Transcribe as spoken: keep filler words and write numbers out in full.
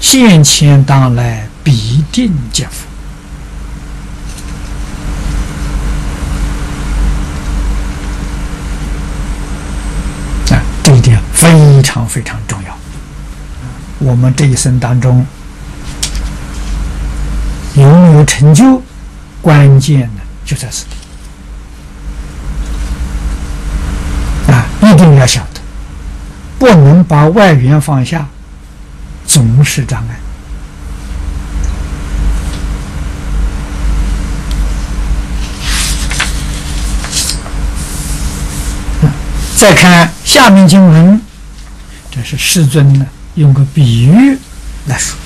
现前当来必定见佛。啊，这一点非常非常重要。我们这一生当中有没有成就，关键呢就在此地。啊，一定要晓得，不能把外缘放下，总是障碍。再看下面经文，这是世尊呢用个比喻来说。